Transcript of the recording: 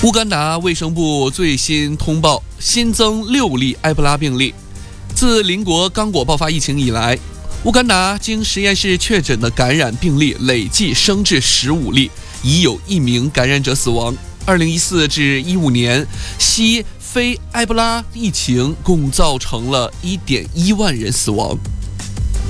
乌干达卫生部最新通报，新增6例埃博拉病例。自邻国刚果爆发疫情以来，乌干达经实验室确诊的感染病例累计升至15例，已有1名感染者死亡。2014至15年，西非埃博拉疫情共造成了1.1万人死亡。